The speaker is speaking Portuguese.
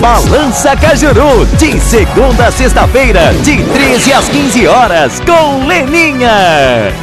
Balança Cajuru, de segunda a sexta-feira, de 13 às 15 horas, com Leninha.